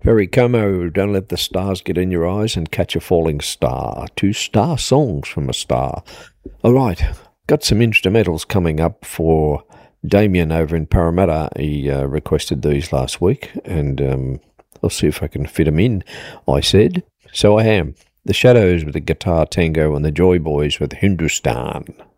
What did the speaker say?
Perry Como, Don't Let the Stars Get in Your Eyes, and Catch a Falling Star. 2 star songs from a star. All right, got some instrumentals coming up for Damien over in Parramatta. He requested these last week, and I'll see if I can fit them in, I said. So I am. The Shadows with the Guitar Tango and the Joy Boys with Hindustan.